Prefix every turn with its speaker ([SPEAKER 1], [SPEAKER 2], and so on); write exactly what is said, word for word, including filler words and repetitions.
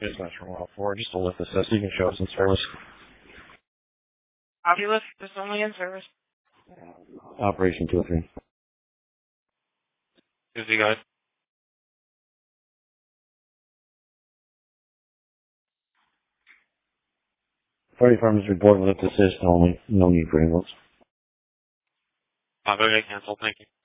[SPEAKER 1] Dispatcher one oh four, just a lift assist. You can show us in service.
[SPEAKER 2] Copy lift, this only in service.
[SPEAKER 1] Operation two oh three.
[SPEAKER 2] Who's he guys?
[SPEAKER 1] Fire department's report lift assist only. No need for ambulance.
[SPEAKER 2] I'll go get canceled, thank you.